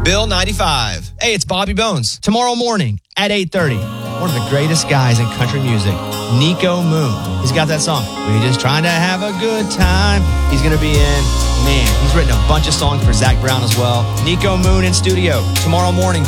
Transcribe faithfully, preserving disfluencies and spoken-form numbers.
Bill ninety-five. Hey, it's Bobby Bones. Tomorrow morning at eight thirty, one of the greatest guys in country music, Nico Moon. He's got that song, We're Just Trying to Have a Good Time. He's going to be in, man, he's written a bunch of songs for Zach Brown as well. Nico Moon in studio tomorrow morning.